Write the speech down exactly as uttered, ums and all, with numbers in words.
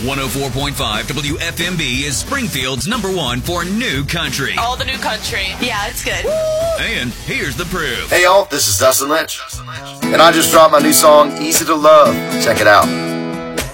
one oh four point five W F M B is Springfield's number one for new country. All the new country. Yeah, it's good. And here's the proof. Hey y'all, this is Dustin Lynch. And I just dropped my new song, Easy to Love. Check it out.